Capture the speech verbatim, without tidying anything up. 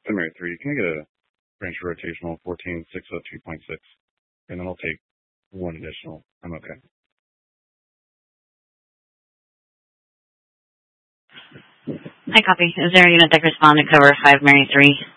ten Mary three. Can I get a branch rotational fourteen six oh two point six? And then I'll take one additional. I'm okay. Hi, copy. Is there a unit that can respond to cover five Mary three?